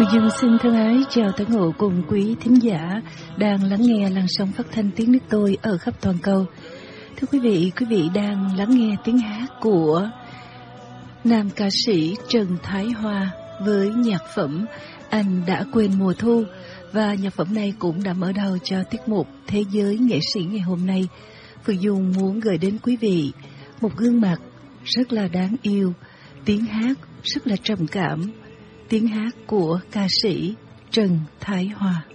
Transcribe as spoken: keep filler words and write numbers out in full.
Tôi Dương xin thân ái chào tất ngộ cùng quý thính giả đang lắng nghe làn sóng phát thanh tiếng nước tôi ở khắp toàn cầu. Thưa quý vị, quý vị đang lắng nghe tiếng hát của nam ca sĩ Trần Thái Hoa với nhạc phẩm Anh Đã Quên Mùa Thu, và nhạc phẩm này cũng đã mở đầu cho tiết mục Thế Giới Nghệ Sĩ ngày hôm nay. Phương Dung muốn gửi đến quý vị một gương mặt rất là đáng yêu, tiếng hát rất là trầm cảm, tiếng hát của ca sĩ Trần Thái Hoa.